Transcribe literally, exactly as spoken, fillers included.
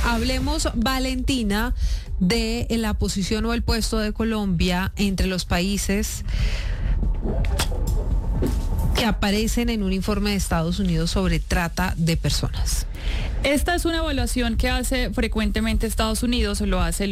Hablemos, Valentina, de la posición o el puesto de Colombia entre los países que aparecen en un informe de Estados Unidos sobre trata de personas. Esta es una evaluación que hace frecuentemente Estados Unidos, lo hace